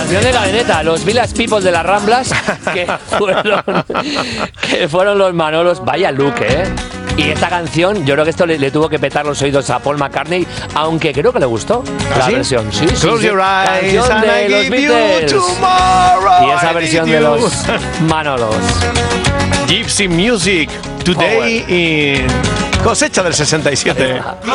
canción de Cadeneta, los Village People de las Ramblas, que fueron los Manolos. Vaya look, ¿eh? Y esta canción, yo creo que esto le tuvo que petar los oídos a Paul McCartney, aunque creo que le gustó la versión. Sí, Close your eyes canción and de I los give you Beatles. tomorrow. Y esa versión de los Manolos. Gypsy Music, Today in Cosecha del 67.